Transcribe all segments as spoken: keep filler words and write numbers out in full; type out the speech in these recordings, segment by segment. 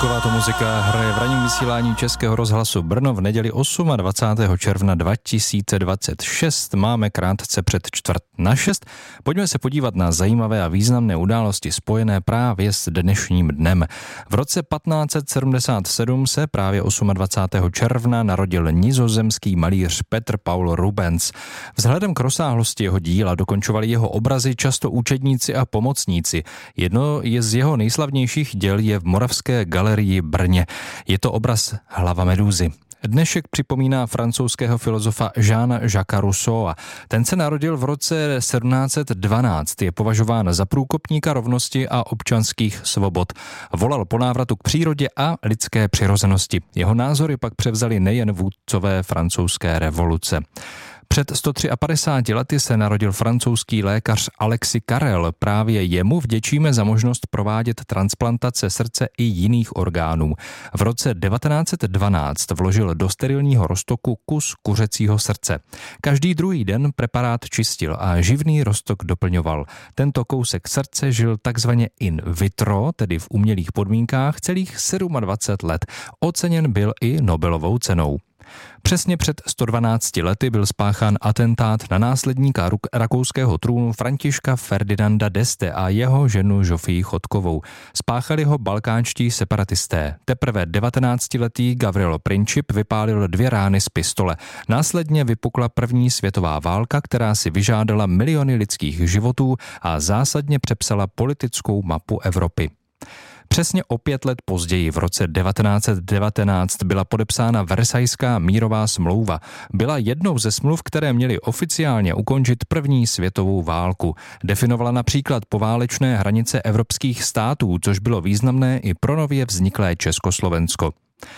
Takováto muzika hraje v ranním vysílání Českého rozhlasu Brno v neděli dvacátého osmého června dva tisíce dvacet šest. Máme krátce před čtvrt na šest. Pojďme se podívat na zajímavé a významné události spojené právě s dnešním dnem. V roce patnáct set sedmdesát sedm se právě dvacátého osmého června narodil nizozemský malíř Petr Paul Rubens. Vzhledem k rozsáhlosti jeho díla dokončovali jeho obrazy často účetníci a pomocníci. Jedno je z jeho nejslavnějších děl je v Moravské galerii Brně. Je to obraz Hlava medúzy. Dnešek připomíná francouzského filozofa Jeana-Jacquesa Rousseaua. Ten se narodil v roce sedmnáct set dvanáct. Je považován za průkopníka rovnosti a občanských svobod. Volal po návratu k přírodě a lidské přirozenosti. Jeho názory pak převzali nejen vůdcové francouzské revoluce. Před sto padesát třemi lety se narodil francouzský lékař Alexis Carrel. Právě jemu vděčíme za možnost provádět transplantace srdce i jiných orgánů. V roce devatenáct set dvanáct vložil do sterilního roztoku kus kuřecího srdce. Každý druhý den preparát čistil a živný roztok doplňoval. Tento kousek srdce žil takzvaně in vitro, tedy v umělých podmínkách, celých dvacet sedm let. Oceněn byl i Nobelovou cenou. Přesně před sto dvanácti lety byl spáchán atentát na následníka rakouského trůnu Františka Ferdinanda d'Este a jeho ženu Žofii Chodkovou. Spáchali ho balkánští separatisté. Teprve devatenáctiletý Gavrilo Princip vypálil dvě rány z pistole. Následně vypukla první světová válka, která si vyžádala miliony lidských životů a zásadně přepsala politickou mapu Evropy. Přesně o pět let později, v roce devatenáct set devatenáct, byla podepsána Versajská mírová smlouva. Byla jednou ze smluv, které měly oficiálně ukončit první světovou válku. Definovala například poválečné hranice evropských států, což bylo významné i pro nově vzniklé Československo.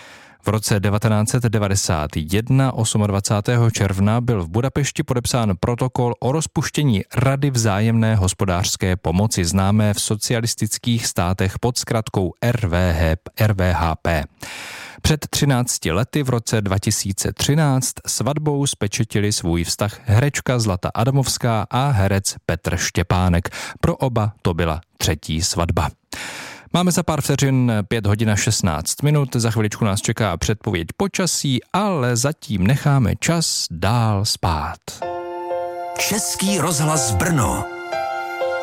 V roce devatenáct set devadesát jedna, dvacátého osmého června, byl v Budapešti podepsán protokol o rozpuštění Rady vzájemné hospodářské pomoci, známé v socialistických státech pod zkratkou R V H P. Před třinácti lety v roce dva tisíce třináct svatbou spečetili svůj vztah herečka Zlata Adamovská a herec Petr Štěpánek. Pro oba to byla třetí svatba. Máme za pár vteřin pět hodin a šestnáct minut, za chviličku nás čeká předpověď počasí, ale zatím necháme čas dál spát. Český rozhlas Brno.